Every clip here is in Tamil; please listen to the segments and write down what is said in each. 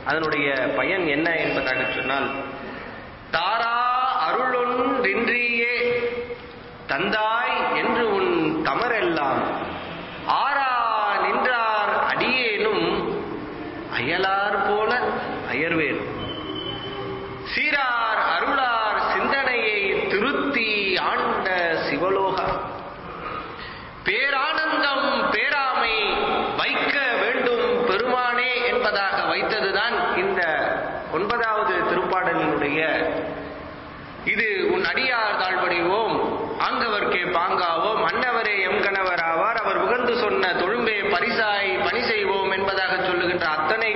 அதனுடைய பயன் என்ன என்பதாக சொன்னால், தாரா அருளொன்றின்றியே தந்தாய் என்று உன் தமரெல்லாம் ஆரா நின்றார் அடியேனும் அயலார் போல அயர்வேன். சீரார் அருளார் சிந்தனையை திருத்தி ஆண்ட சிவலோகா, பேரானந்தம் பேராமை வைக்க வேண்டும் பெருமானே என்பதாக வைத்ததுதான் இந்த 9வது திருப்பாடலினுடைய இது உன் அடியார் தாழ்படிவோம் ஆங்கவர்க்கே பாங்காவோம் அன்னவரே எம் கணவர் ஆவார் அவர் உகந்து சொன்ன தொழும்பே பரிசாய் பணி செய்வோம் என்பதாக சொல்லுகின்ற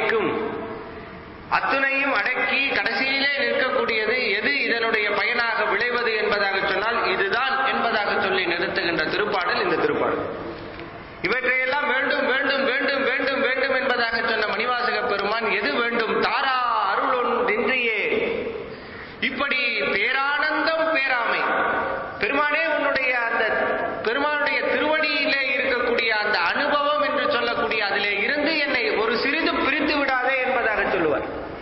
அத்தனையும் அடக்கி கடைசியிலே நிற்கக்கூடியது எது இதனுடைய பயனாக விளைவது என்பதாக சொன்னால் இதுதான் என்பதாக சொல்லி நிறுத்துகின்ற திருப்பாடல் இந்த திருப்பாடல். இவற்றையெல்லாம் வேண்டும் வேண்டும் வேண்டும் வேண்டும் வேண்டும் என்பதாக சொன்ன மணிவாசக பெருமான் எது வேண்டும்? தாரா அருளொன்றின்றியே. இப்படி பேரானந்தம் பேராமை பெருமானே உன்னுடைய அந்த பெருமானுடைய திருவடியிலே இருக்கக்கூடிய அந்த அனுபவம் என்று சொல்லக்கூடிய அதிலே இருந்து என்னை ஒரு சிறிது பிரித்து விடாதே என்பதாக சொல்லுவார்.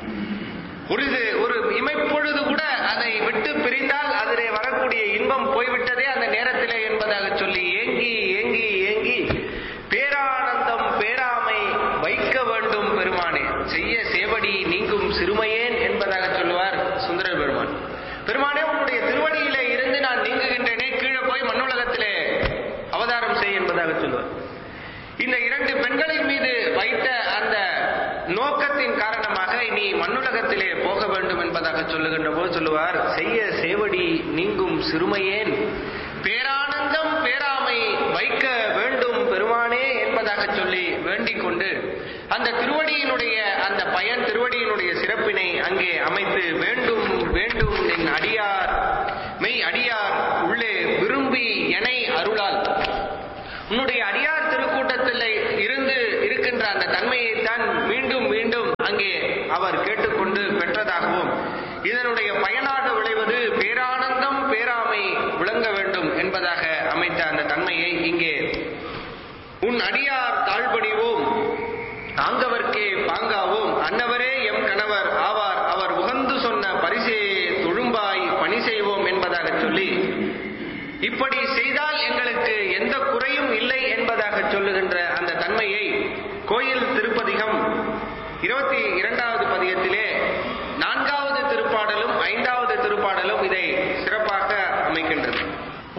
ஒரு இமைப்பொழுது கூட அதை விட்டு பிரிந்தால் அதிலே வரக்கூடிய இன்பம் போய்விட்டதே அந்த நேரத்திலே என்பதாக சொல்லி ஏங்கி ஏங்கி ஏங்கி பேரானந்தம் பேராமை வைக்க வேண்டும் பெருமானே, செய்ய சேவடி நீங்கும் சிறுமையேன் என்பதாக சொல்லுவார் சுந்தரர் பெருமான். பெருமானே உன்னுடைய திருவடியிலே இருந்து நான் நீங்குகின்றேனே, கீழே போய் மண்ணுலகத்திலே அவதாரம் செய் என்பதாக சொல்லுவார். இந்த 2 பெண்களின் மீது வைத்த அந்த நோக்கத்தின் காரணமாக நீ மண்ணுலகத்திலே போக வேண்டும் என்பதாக சொல்லுகின்ற போது சொல்லுவார், செய்ய சேவடி நீங்கும் சிறுமையேன் பேரானந்தம் பேராமை வைக்க வேண்டும் பெருமானே என்பதாக சொல்லி வேண்டிக் கொண்டு அந்த திருவடியினுடைய அந்த பயன் திருவடியினுடைய சிறப்பினை அங்கே அமைத்து வேண்டும் வேண்டும் என் அடியார் மெய் அடியார் உள்ளே விரும்பி எனை அருளால் உன்னுடைய அடியார் திருக்கூட்டத்தில் இருந்து இருக்கின்ற அந்த தன்மையைத்தான் மீண்டும் மீண்டும் அங்கே அவர் கேட்டுக்கொண்டு பெற்றதாகவும் இதனுடைய பயனாக விளைவது பேரானந்தம் பேராமை விளங்க வேண்டும் என்பதாக அமைத்த அந்த தன்மையை இங்கே உன் அடியார் தாழ்படிவோம் ஆங்கவர்க்கே பாங்காவோம் அன்னவரே எம் கணவர் ஆவார் அவர் உகந்து சொன்ன பரிசே தொழும்பாய் பணி செய்வோம் என்பதாக சொல்லி இப்படி செய்தால் எங்களுக்கு எந்த குறையும் இல்லை என்பதாக சொல்லுகின்ற அந்த தன்மையை கோயில் திருப்பதிகம் 22வது பதிகத்திலே 4வது திருப்பாடலும் 5வது திருப்பாடலும் இதை